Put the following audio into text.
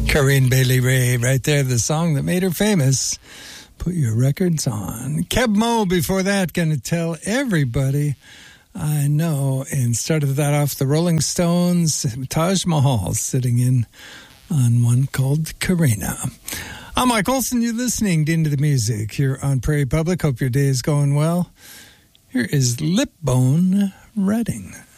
Corinne Bailey Rae, right there, the song that made her famous. Put your records on. Keb Mo before that, gonna tell everybody I know. And started that off the Rolling Stones, Taj Mahal, sitting in on one called Karina. I'm Mike Olson. You're listening to Into the Music here on Prairie Public. Hope your day is going well. Here is Lip Bone Redding.